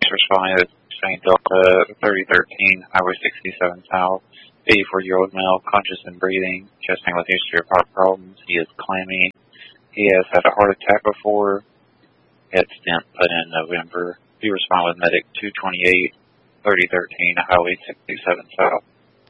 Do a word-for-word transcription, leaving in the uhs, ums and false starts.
police responded to Saint Delta thirty thirteen, Highway sixty-seven South. eighty-four-year-old male, conscious and breathing, chesting with history of heart problems. He is claiming he has had a heart attack before. Head stent put in November. He responded with medic two twenty-eight, thirty thirteen, Highway sixty-seven South.